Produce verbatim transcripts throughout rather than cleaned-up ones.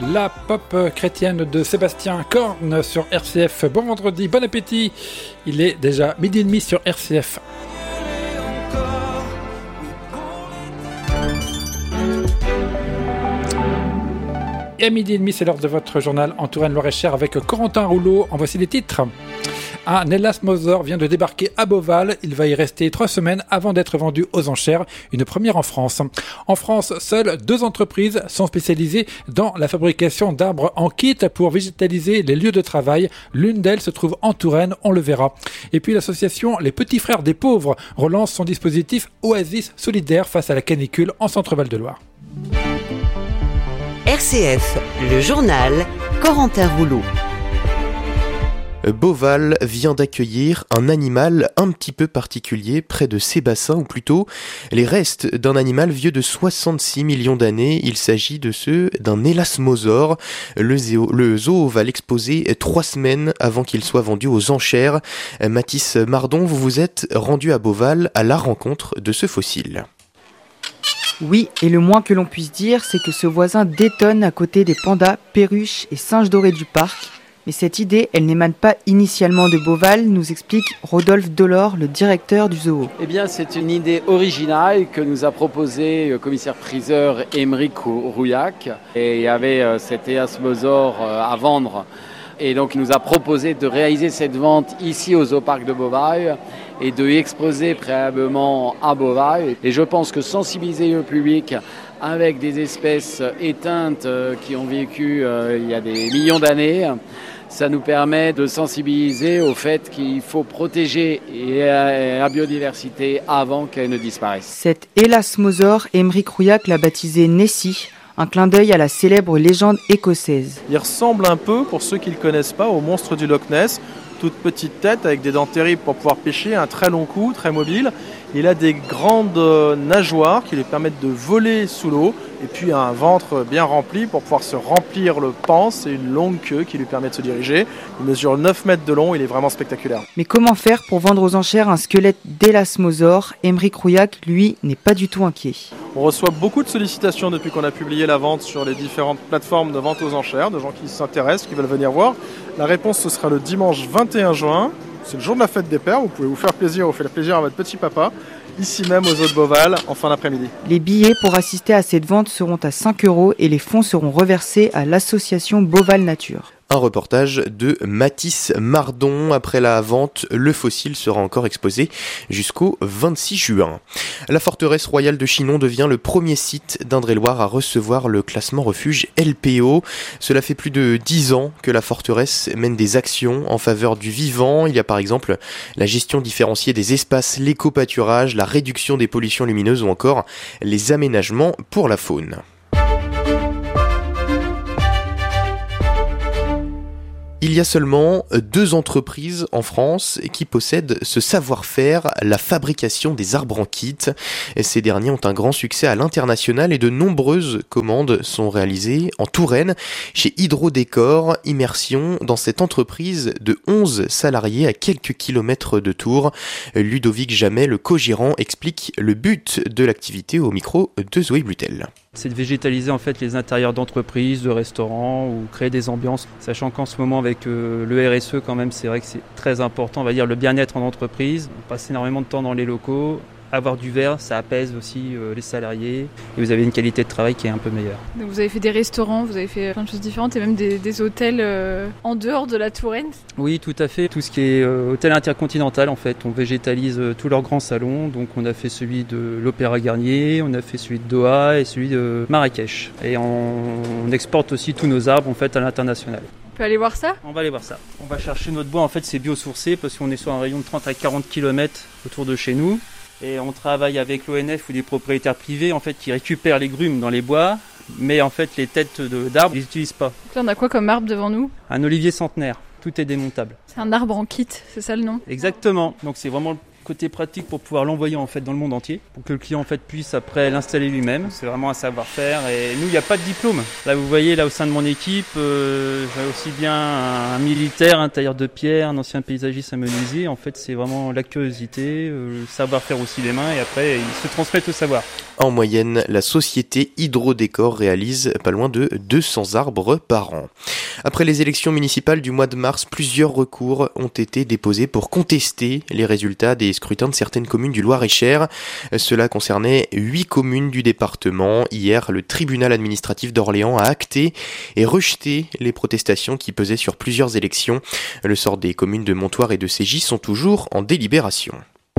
La pop chrétienne de Sébastien Korn sur R C F. Bon vendredi, bon appétit. Il est déjà midi et demi sur R C F. Et à midi et demi, c'est l'heure de votre journal en Touraine-Loir-et-Cher avec Corentin Rouleau. En voici les titres. Un élasmosaure vient de débarquer à Beauval. Il va y rester trois semaines avant d'être vendu aux enchères. Une première en France. En France, seules deux entreprises sont spécialisées dans la fabrication d'arbres en kit pour végétaliser les lieux de travail. L'une d'elles se trouve en Touraine, on le verra. Et puis l'association Les Petits Frères des Pauvres relance son dispositif Oasis Solidaire face à la canicule en Centre-Val de Loire. R C F, le journal, Corentin Rouleau. Beauval vient d'accueillir un animal un petit peu particulier près de ses bassins, ou plutôt les restes d'un animal vieux de soixante-six millions d'années. Il s'agit de ceux d'un élasmosaure. Le zoo, le zoo va l'exposer trois semaines avant qu'il soit vendu aux enchères. Mathis Mardon, vous vous êtes rendu à Beauval à la rencontre de ce fossile. Oui, et le moins que l'on puisse dire, c'est que ce voisin détonne à côté des pandas, perruches et singes dorés du parc. Mais cette idée, elle n'émane pas initialement de Beauval, nous explique Rodolphe Delors, le directeur du zoo. Eh bien, c'est une idée originale que nous a proposé le commissaire-priseur Émeric Rouillac. Et il y avait euh, cet élasmosaure euh, à vendre. Et donc, il nous a proposé de réaliser cette vente ici au Zooparc de Beauval et de l'exposer préalablement à Beauval. Et je pense que sensibiliser le public avec des espèces éteintes euh, qui ont vécu euh, il y a des millions d'années, ça nous permet de sensibiliser au fait qu'il faut protéger la biodiversité avant qu'elle ne disparaisse. Cet élasmosaure, Émeric Rouillac l'a baptisé Nessie, un clin d'œil à la célèbre légende écossaise. Il ressemble un peu, pour ceux qui ne le connaissent pas, au monstre du Loch Ness. Toute petite tête avec des dents terribles pour pouvoir pêcher, un très long cou, très mobile. Il a des grandes nageoires qui lui permettent de voler sous l'eau et puis un ventre bien rempli pour pouvoir se remplir le panse et une longue queue qui lui permet de se diriger. Il mesure neuf mètres de long, il est vraiment spectaculaire. Mais comment faire pour vendre aux enchères un squelette d'élasmosaure ? Émeric Rouillac, lui, n'est pas du tout inquiet. On reçoit beaucoup de sollicitations depuis qu'on a publié la vente sur les différentes plateformes de vente aux enchères, de gens qui s'intéressent, qui veulent venir voir. La réponse, ce sera le dimanche vingt et un juin. C'est le jour de la fête des pères, vous pouvez vous faire plaisir, vous faites plaisir à votre petit papa, ici même aux zoo de Beauval, en fin d'après-midi. Les billets pour assister à cette vente seront à cinq euros et les fonds seront reversés à l'association Beauval Nature. Un reportage de Mathis Mardon. Après la vente, le fossile sera encore exposé jusqu'au vingt-six juin. La forteresse royale de Chinon devient le premier site d'Indre-et-Loire à recevoir le classement refuge L P O. Cela fait plus de dix ans que la forteresse mène des actions en faveur du vivant. Il y a par exemple la gestion différenciée des espaces, l'éco-pâturage, la réduction des pollutions lumineuses ou encore les aménagements pour la faune. Il y a seulement deux entreprises en France qui possèdent ce savoir-faire, la fabrication des arbres en kit. Ces derniers ont un grand succès à l'international et de nombreuses commandes sont réalisées en Touraine chez Hydrodécor. Immersion dans cette entreprise de onze salariés à quelques kilomètres de Tours. Ludovic Jamet, le co-gérant, explique le but de l'activité au micro de Zoé Blutel. C'est de végétaliser en fait les intérieurs d'entreprises, de restaurants ou créer des ambiances. Sachant qu'en ce moment avec euh, le R S E quand même c'est vrai que c'est très important, on va dire le bien-être en entreprise. On passe énormément de temps dans les locaux. Avoir du vert, ça apaise aussi euh, les salariés et vous avez une qualité de travail qui est un peu meilleure. Donc vous avez fait des restaurants, vous avez fait plein de choses différentes et même des, des hôtels euh, en dehors de la Touraine. Oui, tout à fait. Tout ce qui est euh, hôtel intercontinental en fait, on végétalise euh, tous leurs grands salons. Donc on a fait celui de l'Opéra Garnier, on a fait celui de Doha et celui de Marrakech. Et on, on exporte aussi tous nos arbres en fait à l'international. On peut aller voir ça ? On va aller voir ça. On va chercher notre bois, en fait c'est biosourcé parce qu'on est sur un rayon de trente à quarante kilomètres autour de chez nous. Et on travaille avec l'O N F ou des propriétaires privés en fait, qui récupèrent les grumes dans les bois, mais en fait les têtes de, d'arbres, ils les utilisent pas. Donc là on a quoi comme arbre devant nous ? Un olivier centenaire, tout est démontable. C'est un arbre en kit, c'est ça le nom ? Exactement, donc c'est vraiment Côté pratique pour pouvoir l'envoyer en fait dans le monde entier, pour que le client en fait puisse après l'installer lui-même. C'est vraiment un savoir-faire et nous il n'y a pas de diplôme. Là vous voyez là au sein de mon équipe, euh, j'ai aussi bien un, un militaire, un tailleur de pierre, un ancien paysagiste, un menuisier. En fait c'est vraiment la curiosité, euh, le savoir-faire aussi des mains et après ils se transmettent au savoir. En moyenne, la société Hydrodécor réalise pas loin de deux cents arbres par an. Après les élections municipales du mois de mars, plusieurs recours ont été déposés pour contester les résultats des scrutins de certaines communes du Loir-et-Cher. Cela concernait huit communes du département. Hier, le tribunal administratif d'Orléans a acté et rejeté les protestations qui pesaient sur plusieurs élections. Le sort des communes de Montoire et de Cégis sont toujours en délibération.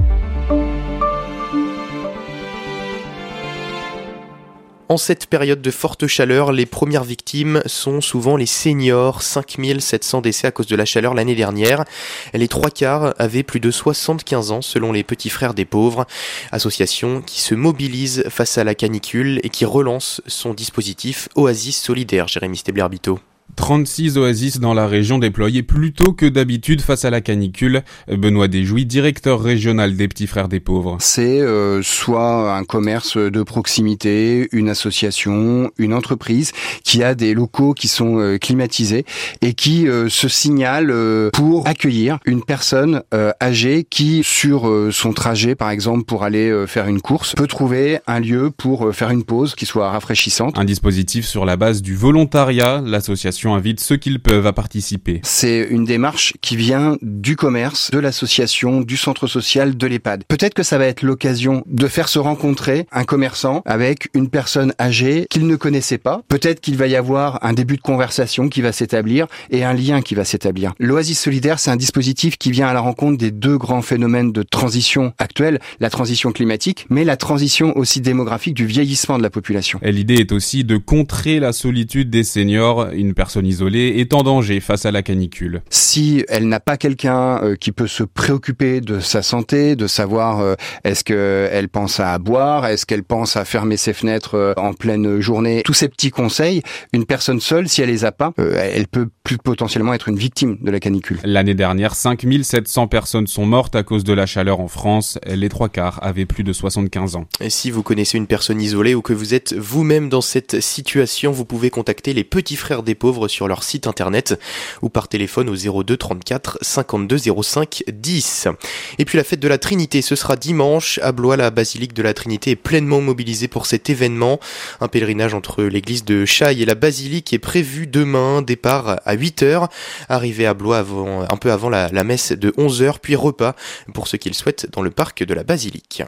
En cette période de forte chaleur, les premières victimes sont souvent les seniors, cinq mille sept cents décès à cause de la chaleur l'année dernière. Les trois quarts avaient plus de soixante-quinze ans selon les Petits Frères des Pauvres, association qui se mobilise face à la canicule et qui relance son dispositif Oasis Solidaire. Jérémy Stebler-Bito. trente-six oasis dans la région déployées plus tôt que d'habitude face à la canicule. Benoît Desjouy, directeur régional des Petits Frères des Pauvres. C'est euh, soit un commerce de proximité, une association, une entreprise qui a des locaux qui sont euh, climatisés et qui euh, se signale euh, pour accueillir une personne euh, âgée qui, sur euh, son trajet par exemple pour aller euh, faire une course, peut trouver un lieu pour euh, faire une pause qui soit rafraîchissante. Un dispositif sur la base du volontariat. L'association invite ceux qu'ils peuvent à participer. C'est une démarche qui vient du commerce, de l'association, du centre social, de l'EHPAD. Peut-être que ça va être l'occasion de faire se rencontrer un commerçant avec une personne âgée qu'il ne connaissait pas. Peut-être qu'il va y avoir un début de conversation qui va s'établir et un lien qui va s'établir. L'Oasis Solidaire, c'est un dispositif qui vient à la rencontre des deux grands phénomènes de transition actuelle, la transition climatique, mais la transition aussi démographique du vieillissement de la population. Et l'idée est aussi de contrer la solitude des seniors. Une personne isolée est en danger face à la canicule. Si elle n'a pas quelqu'un euh, qui peut se préoccuper de sa santé, de savoir euh, est-ce qu'elle pense à boire, est-ce qu'elle pense à fermer ses fenêtres euh, en pleine journée, tous ces petits conseils, une personne seule, si elle les a pas, euh, elle peut plus potentiellement être une victime de la canicule. L'année dernière, cinq mille sept cents personnes sont mortes à cause de la chaleur en France. Les trois quarts avaient plus de soixante-quinze ans. Et si vous connaissez une personne isolée ou que vous êtes vous-même dans cette situation, vous pouvez contacter les Petits Frères des Pauvres sur leur site internet ou par téléphone au zéro deux trente-quatre cinquante-deux zéro cinq dix. Et puis la fête de la Trinité, ce sera dimanche à Blois. La basilique de la Trinité est pleinement mobilisée pour cet événement. Un pèlerinage entre l'église de Chailles et la basilique est prévu demain, départ à huit heures, arrivée à Blois avant, un peu avant la, la messe de onze heures, puis repas pour ceux qui le souhaitent dans le parc de la basilique.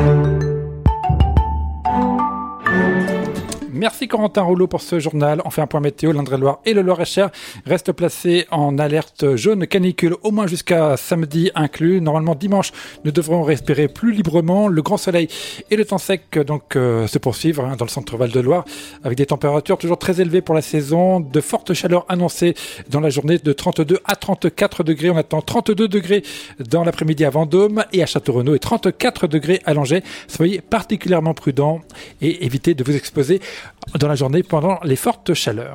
Merci Corentin Rouleau pour ce journal. On fait un point météo. L'Indre-et-Loire et le Loir-et-Cher restent placés en alerte jaune canicule au moins jusqu'à samedi inclus. Normalement dimanche, nous devrons respirer plus librement. Le grand soleil et le temps sec donc euh, se poursuivre hein, dans le centre Val-de-Loire avec des températures toujours très élevées pour la saison. De fortes chaleurs annoncées dans la journée de trente-deux à trente-quatre degrés. On attend trente-deux degrés dans l'après-midi à Vendôme et à Château-Renaud et trente-quatre degrés à Langeais. Soyez particulièrement prudents et évitez de vous exposer dans la journée pendant les fortes chaleurs.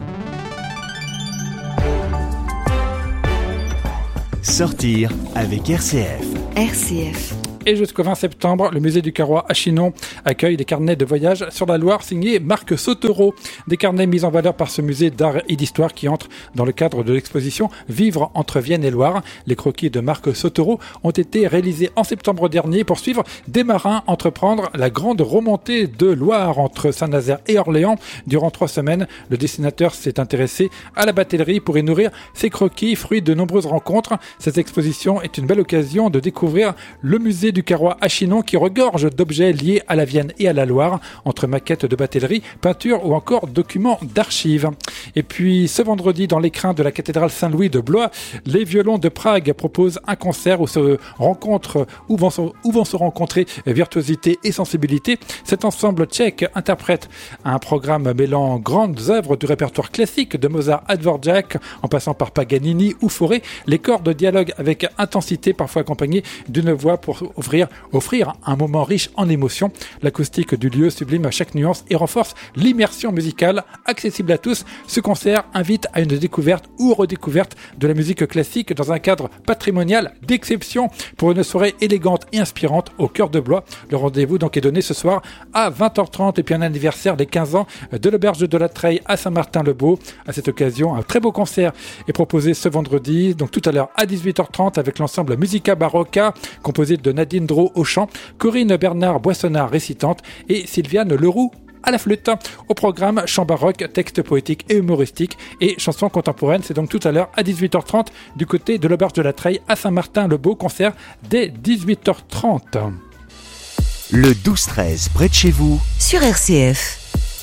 Sortir avec R C F. R C F. Et jusqu'au vingt septembre, le musée du Carrois à Chinon accueille des carnets de voyage sur la Loire signés Marc Sautereau. Des carnets mis en valeur par ce musée d'art et d'histoire qui entre dans le cadre de l'exposition Vivre entre Vienne et Loire. Les croquis de Marc Sautereau ont été réalisés en septembre dernier pour suivre des marins entreprendre la grande remontée de Loire entre Saint-Nazaire et Orléans. Durant trois semaines, le dessinateur s'est intéressé à la batellerie pour y nourrir ses croquis, fruits de nombreuses rencontres. Cette exposition est une belle occasion de découvrir le musée du Carrois à Chinon qui regorge d'objets liés à la Vienne et à la Loire, entre maquettes de batellerie, peintures ou encore documents d'archives. Et puis ce vendredi, dans l'écrin de la cathédrale Saint-Louis de Blois, les violons de Prague proposent un concert où se rencontrent, où vont se, où vont se rencontrer virtuosité et sensibilité. Cet ensemble tchèque interprète un programme mêlant grandes œuvres du répertoire classique de Mozart à Dvorak, en passant par Paganini ou Fauré. Les cordes dialoguent avec intensité, parfois accompagnées d'une voix pour ouvrir, offrir un moment riche en émotions. L'acoustique du lieu sublime à chaque nuance et renforce l'immersion musicale. Accessible à tous, ce concert invite à une découverte ou redécouverte de la musique classique dans un cadre patrimonial d'exception pour une soirée élégante et inspirante au cœur de Blois. Le rendez-vous donc est donné ce soir à vingt heures trente et puis un anniversaire des quinze ans de l'auberge de la Treille à Saint-Martin-le-Beau. À cette occasion, un très beau concert est proposé ce vendredi, donc tout à l'heure à dix-huit heures trente avec l'ensemble Musica Barocca composé de Nadine Drault au chant, Corinne Bernard Boissonnard récitante et Sylviane Leroux à la flûte. Au programme, chant baroque, texte poétique et humoristique et chansons contemporaines. C'est donc tout à l'heure à dix-huit heures trente du côté de l'auberge de la Treille à Saint-Martin-le-Beau. Concert dès dix-huit heures trente. Le douze treize près de chez vous sur R C F.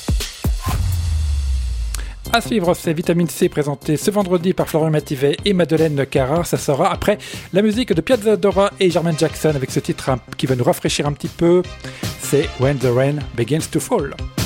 À suivre, c'est Vitamine C présenté ce vendredi par Florian Mativet et Madeleine Carrard. Ça sera après la musique de Piazza Dora et Jermaine Jackson avec ce titre qui va nous rafraîchir un petit peu. C'est When the Rain Begins to Fall.